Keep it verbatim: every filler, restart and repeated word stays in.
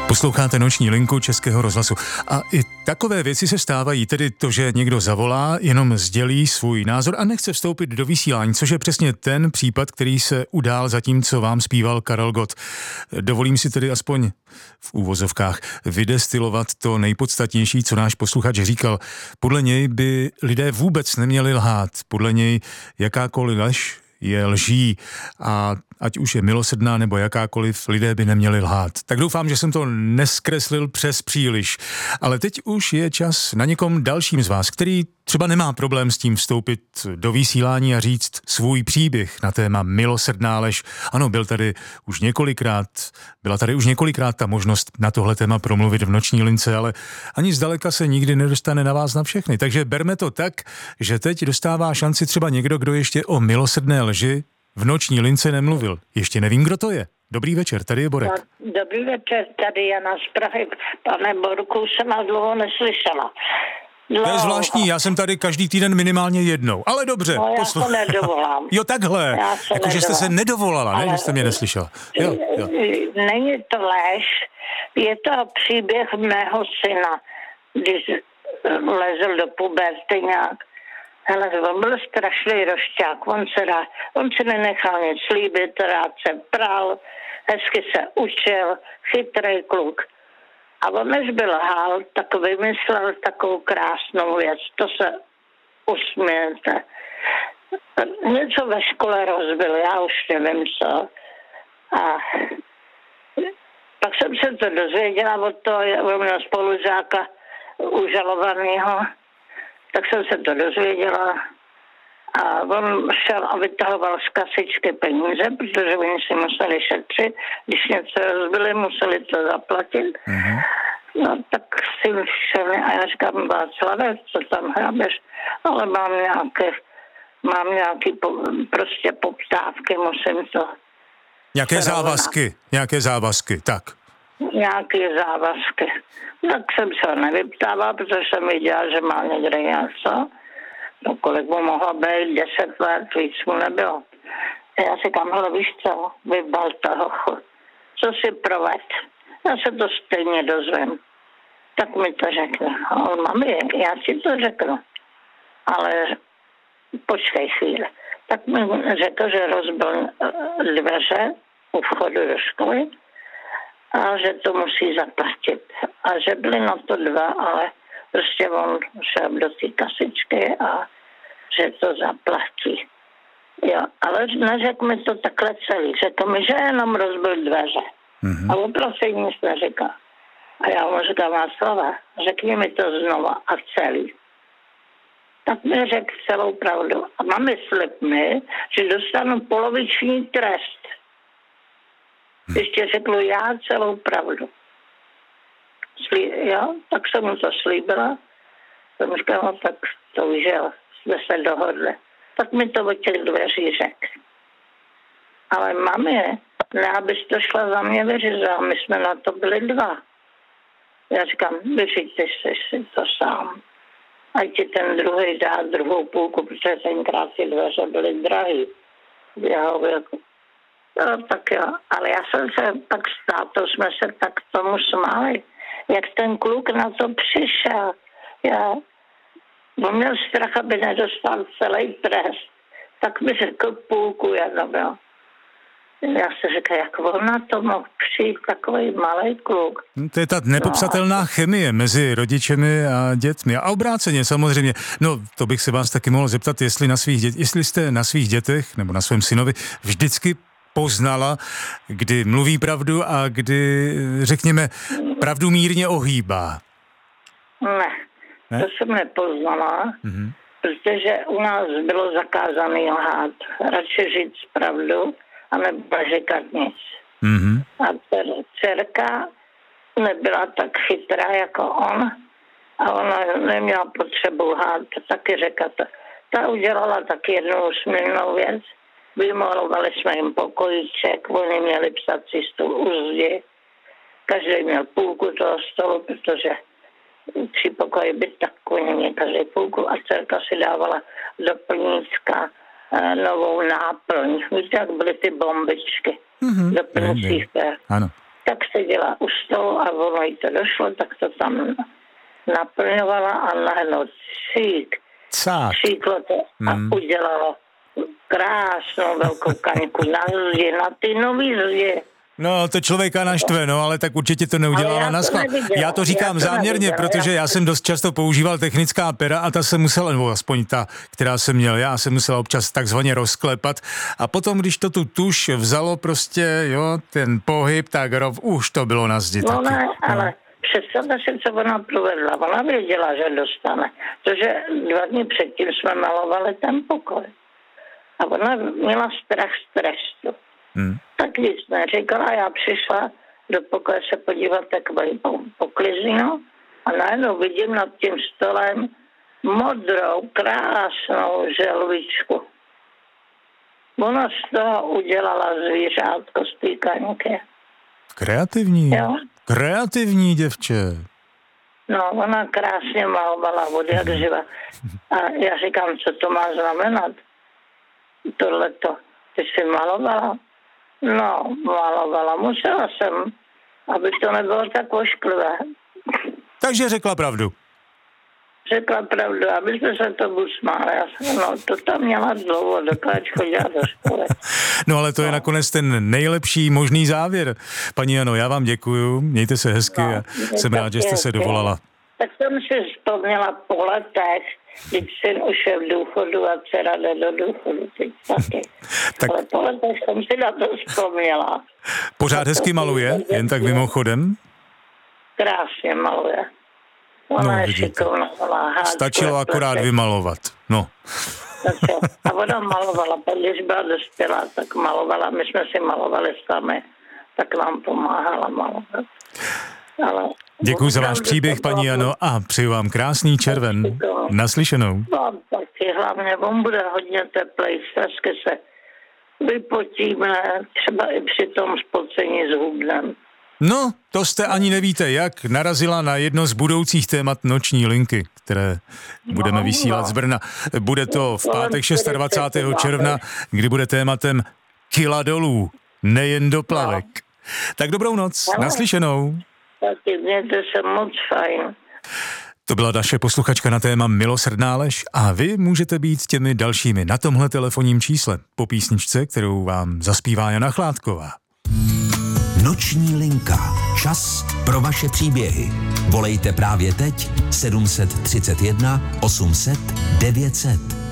Posloucháte Noční linku Českého rozhlasu. A i takové věci se stávají, tedy to, že někdo zavolá, jenom sdělí svůj názor a nechce vstoupit do vysílání, což je přesně ten případ, který se udál zatím, co vám zpíval Karel Gott. Dovolím si tedy aspoň v úvozovkách vydestilovat to nejpodstatnější, co náš posluchač říkal. Podle něj by lidé vůbec neměli lhát. Podle něj jakákoliv lež je lží a ať už je milosrdná nebo jakákoliv, lidé by neměli lhát. Tak doufám, že jsem to neskreslil přes příliš. Ale teď už je čas na někom dalším z vás, který třeba nemá problém s tím vstoupit do vysílání a říct svůj příběh na téma milosrdná lež. Ano, byl tady už několikrát, byla tady už několikrát ta možnost na tohle téma promluvit v Noční lince, ale ani zdaleka se nikdy nedostane na vás na všechny. Takže berme to tak, že teď dostává šanci třeba někdo, kdo ještě o milosrdné lži v Noční lince nemluvil. Ještě nevím, kdo to je. Dobrý večer, tady je Borek. Dobrý večer, tady Jana z Prahy. Pane Borku, jsem vás dlouho neslyšela. Dlouho. To je zvláštní, já jsem tady každý týden minimálně jednou. Ale dobře. No, já poslu... se nedovolám. Jo, takhle. Jako, že jste se nedovolala, ale... ne? Že jste mě neslyšela. Jo, jo. Není to lež. Je to příběh mého syna, když lezl do puberty nějak. Hele, on byl strašný rošťák, on se, dá, on se nenechal nic líbit, rád se pral, hezky se učil, chytrý kluk. A on, než byl hál, tak vymyslel takovou krásnou věc, to se usmějete. Něco ve škole rozbil, já už nevím co. A pak jsem se to dozvěděla od toho, od mého spolužáka užalovaného. Tak jsem se to dozvěděla a on šel a vytahoval z kasičky peníze, protože oni si museli šetřit. Když něco rozbili, museli to zaplatit. Mm-hmm. No tak si šel a já říkám, Václave, co tam hrabeš? Ale mám nějaké, mám nějaký po, prostě poptávky, musím to... Nějaké závazky, nějaké závazky, tak. Nějaké závazky. Tak jsem se nevyptával, protože jsem viděla, že má někde něco. No kolik mu mohlo být, deset let, víc mu nebylo. A já říkám, hele, víš co, vybal toho, co si proved. Já se to stejně dozvím. Tak mi to řekne. A on, mami, já si to řeknu. Ale počkej chvíli. Tak mi řekl, že rozbil dveře u vchodu do školy a že to musí zaplatit. A že byly na to dva, ale prostě on šel do té kasičky a že to zaplatí. Jo, ale neřekl mi to takhle celý. Řekl mi, že jenom rozbil dveře. Mm-hmm. A opravdu nic neříká. A já mu říkám, Václava, řekni mi to znova a celý. Tak mi řekl celou pravdu. A mami, slib mi, že dostanu poloviční trest. Ještě řeknu já celou pravdu. Slí, jo, tak jsem mu to slíbila. Jsem říkala, no, tak to už jo, jsme se dohodli. Tak mi to od těch dveří řekl. Ale mami, ne, abys to šla za mě vyřezala, my jsme na to byli dva. Já říkám, vyřiďte si to sám. Ať ti ten druhý dá druhou půlku, protože tenkrát ty dveře byly drahý. Já ho jako, no, tak jo, ale já jsem se tak stál, to jsme se tak tomu smáli. Jak ten kluk na to přišel. Já, on měl strach, aby nedostal celý trest. Tak mi řekl půlku jenom, jo. Já se říkal, jak on na to mohl přijít, takový malý kluk. To je ta nepopsatelná no. chemie mezi rodičemi a dětmi. A obráceně samozřejmě. No, to bych se vás taky mohl zeptat, jestli, na svých dět, jestli jste na svých dětech nebo na svém synovi vždycky poznala, kdy mluví pravdu a kdy, řekněme, pravdu mírně ohýbá. Ne, ne? To jsem nepoznala, mm-hmm. protože u nás bylo zakázané lhát. Radši říct pravdu a neříkat nic. Mm-hmm. A dcerka nebyla tak chytrá jako on a ona neměla potřebu lhát, taky řekla to. Ta udělala taky jednu usměrnou věc. Vymalovali jsme jim pokojíček, oni měli psací stůl u zdi. Každý měl půlku toho stolu, protože tři pokoje byt, tak oni měli každý půlku a dcerka si dávala do plníčka novou náplň. Víte, jak byly ty bombičky mm-hmm. do plnících. Ano. tak seděla u stolu a ono jí to došlo, tak to tam naplňovala a najednou cík, cíklo to a hmm. udělalo krásnou velkou kaňku na zdi, na ty nový zdi. No, to člověka naštve, no, ale tak určitě to neudělala na schvál. Já to říkám já to záměrně, neviděla, protože já jsem dost často používal technická pera a ta se musela, nebo aspoň ta, která jsem měl já, se musela občas takzvaně rozklepat a potom, když to tu tuš vzalo prostě, jo, ten pohyb, tak rov, už to bylo na zdi no, taky. Ne, no, ale představte si, co ona provedla. Ona věděla, že dostane, protože dva dny předtím jsme malovali ten pokoj. A ona měla strach z trestu. Hmm. Tak nic neříkala, já přišla do pokoje se podívat takový poklizino a najednou vidím nad tím stolem modrou, krásnou želvičku. Ona z toho udělala zvířátko z té kaňky. Kreativní, jo? kreativní děvče. No, ona krásně malovala od jak živa. A já říkám, co to má znamenat? Tohleto, ty jsi malovala? No, malovala. Musela jsem, aby to nebylo tak ošklivé. Takže řekla pravdu. Řekla pravdu, aby jsme se tomu smáli. Já jsem, no, to tam měla dlouho, dokud chodila do školy. No, ale to no. je nakonec ten nejlepší možný závěr. Paní Jano, já vám děkuju, mějte se hezky no, a jsem rád, že jste se dovolala. Tak jsem si vzpomněla po letech, když syn už je v důchodu a dcera jde do důchodu teď taky. tak... Ale po letech jsem si na to vzpomněla. Pořád hezky maluje, jen tak mimochodem? Krásně maluje. Ona no, je šikovná. Stačilo akorát letech. Vymalovat. No. A ona malovala, když byla dospělá, tak malovala. My jsme si malovali sami, tak nám pomáhala malovat. Ale děkuji za váš příběh, paní Jano, a přeju vám krásný červen. Naslyšenou. No, taky hlavně, on bude hodně teplej, strašně se vypotíme, třeba i při tom spocení s hubnem. No, to jste ani nevíte, jak narazila na jedno z budoucích témat noční linky, které budeme vysílat z Brna. Bude to v pátek dvacátého šestého června, kdy bude tématem kila dolů, nejen do plavek. Tak dobrou noc, naslyšenou. Taky mějte se moc fajn. To byla naše posluchačka na téma Milosrdná lež a vy můžete být těmi dalšími na tomhle telefonním čísle po písničce, kterou vám zaspívá Jana Chládková. Noční linka. Čas pro vaše příběhy. Volejte právě teď sedm set třicet jedna osm set devět set.